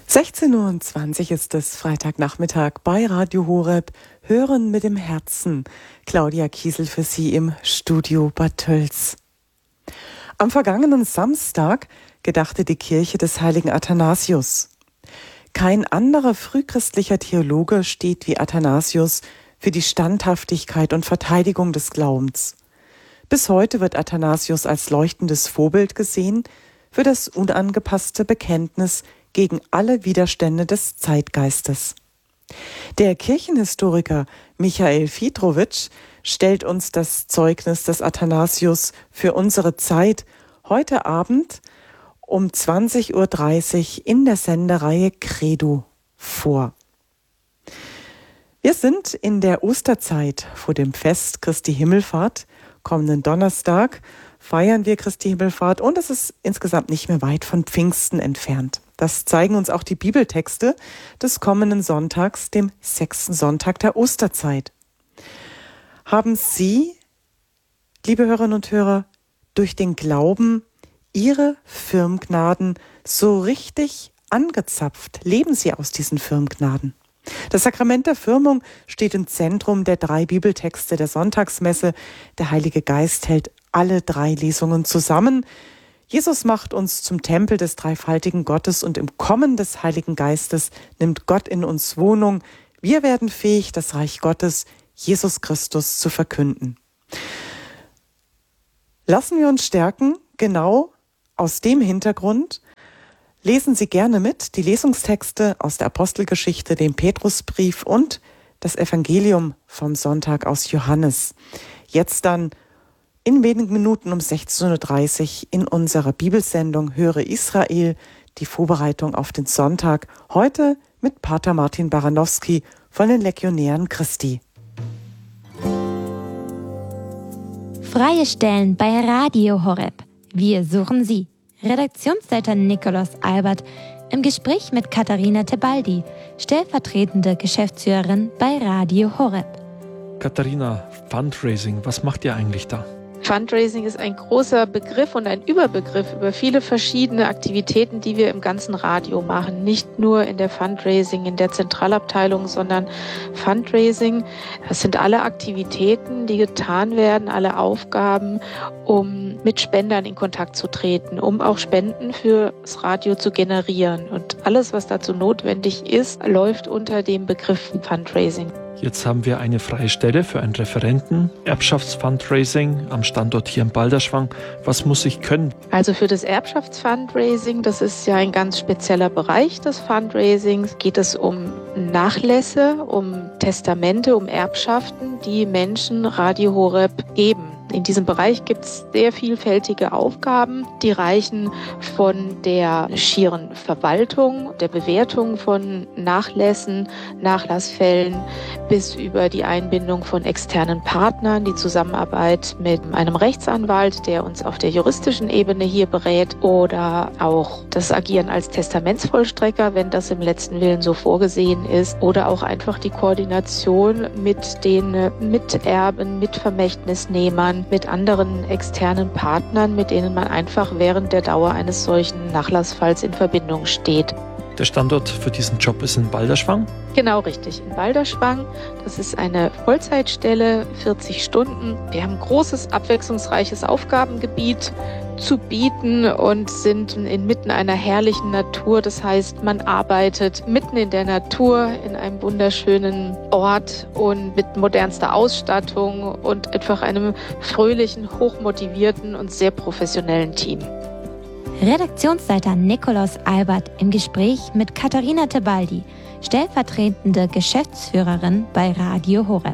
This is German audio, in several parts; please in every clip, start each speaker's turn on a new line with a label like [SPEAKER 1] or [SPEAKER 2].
[SPEAKER 1] 16:20 Uhr ist es, Freitagnachmittag bei Radio Horeb. Hören mit dem Herzen. Claudia Kiesel für Sie im Studio Bad Tölz. Am vergangenen Samstag gedachte die Kirche des heiligen Athanasius. Kein anderer frühchristlicher Theologe steht wie Athanasius für die Standhaftigkeit und Verteidigung des Glaubens. Bis heute wird Athanasius als leuchtendes Vorbild gesehen für das unangepasste Bekenntnis gegen alle Widerstände des Zeitgeistes. Der Kirchenhistoriker Michael Fiedrowitsch stellt uns das Zeugnis des Athanasius für unsere Zeit heute Abend um 20:30 Uhr in der Sendereihe Credo vor. Wir sind in der Osterzeit vor dem Fest Christi Himmelfahrt. Kommenden Donnerstag feiern wir Christi Himmelfahrt und es ist insgesamt nicht mehr weit von Pfingsten entfernt. Das zeigen uns auch die Bibeltexte des kommenden Sonntags, dem 6. Sonntag der Osterzeit. Haben Sie, liebe Hörerinnen und Hörer, durch den Glauben Ihre Firmgnaden so richtig angezapft? Leben Sie aus diesen Firmgnaden? Das Sakrament der Firmung steht im Zentrum der 3 Bibeltexte der Sonntagsmesse. Der Heilige Geist hält alle 3 Lesungen zusammen. Jesus macht uns zum Tempel des dreifaltigen Gottes und im Kommen des Heiligen Geistes nimmt Gott in uns Wohnung. Wir werden fähig, das Reich Gottes, Jesus Christus, zu verkünden. Lassen wir uns stärken, genau aus dem Hintergrund. Lesen Sie gerne mit die Lesungstexte aus der Apostelgeschichte, dem Petrusbrief und das Evangelium vom Sonntag aus Johannes. Jetzt dann in wenigen Minuten um 16:30 Uhr in unserer Bibelsendung Höre Israel, die Vorbereitung auf den Sonntag, heute mit Pater Martin Baranowski von den Legionären Christi.
[SPEAKER 2] Freie Stellen bei Radio Horeb. Wir suchen Sie. Redaktionsleiter Nikolaus Albert im Gespräch mit Katharina Tebaldi, stellvertretende Geschäftsführerin bei Radio Horeb.
[SPEAKER 3] Katharina, Fundraising, was macht ihr eigentlich da?
[SPEAKER 4] Fundraising ist ein großer Begriff und ein Überbegriff über viele verschiedene Aktivitäten, die wir im ganzen Radio machen. Nicht nur in der Fundraising, in der Zentralabteilung, sondern Fundraising, das sind alle Aktivitäten, die getan werden, alle Aufgaben, um mit Spendern in Kontakt zu treten, um auch Spenden fürs Radio zu generieren. Und alles, was dazu notwendig ist, läuft unter dem Begriff Fundraising.
[SPEAKER 3] Jetzt haben wir eine freie Stelle für einen Referenten, Erbschaftsfundraising am Standort hier in Balderschwang. Was muss ich können?
[SPEAKER 4] Also für das Erbschaftsfundraising, das ist ja ein ganz spezieller Bereich des Fundraisings, geht es um Nachlässe, um Testamente, um Erbschaften, die Menschen Radio Horeb geben. In diesem Bereich gibt es sehr vielfältige Aufgaben, die reichen von der schieren Verwaltung, der Bewertung von Nachlässen, Nachlassfällen bis über die Einbindung von externen Partnern, die Zusammenarbeit mit einem Rechtsanwalt, der uns auf der juristischen Ebene hier berät, oder auch das Agieren als Testamentsvollstrecker, wenn das im letzten Willen so vorgesehen ist, oder auch einfach die Koordination mit den Miterben, Mitvermächtnisnehmern, mit anderen externen Partnern, mit denen man einfach während der Dauer eines solchen Nachlassfalls in Verbindung steht.
[SPEAKER 3] Der Standort für diesen Job ist in Balderschwang?
[SPEAKER 4] Genau, richtig, in Balderschwang. Das ist eine Vollzeitstelle, 40 Stunden. Wir haben ein großes, abwechslungsreiches Aufgabengebiet zu bieten und sind inmitten einer herrlichen Natur. Das heißt, man arbeitet mitten in der Natur, in einem wunderschönen Ort und mit modernster Ausstattung und einfach einem fröhlichen, hochmotivierten und sehr professionellen Team.
[SPEAKER 2] Redaktionsleiter Nikolaus Albert im Gespräch mit Katharina Tebaldi, stellvertretende Geschäftsführerin bei Radio Horeb.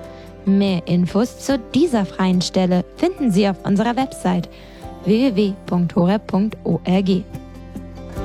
[SPEAKER 2] Mehr Infos zu dieser freien Stelle finden Sie auf unserer Website www.horeb.org.